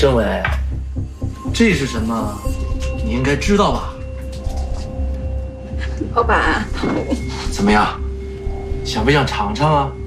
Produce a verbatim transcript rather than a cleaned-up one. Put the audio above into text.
政委，这是什么？你应该知道吧？ 老板， 怎么样？想不想尝尝啊？